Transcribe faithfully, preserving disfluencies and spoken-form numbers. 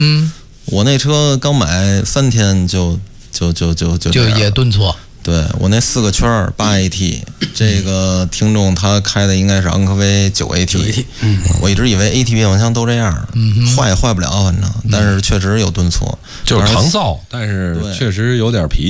嗯， 我那车刚买三天就就就就就就也顿挫。 对我那四个圈儿八 A T， 这个听众他开的应该是昂科威九 A T， 嗯， 我一直以为 A T 变速箱都这样， 嗯， 坏也坏不了，反正，但是确实有顿挫， 就是抗造，但是确实有点脾气。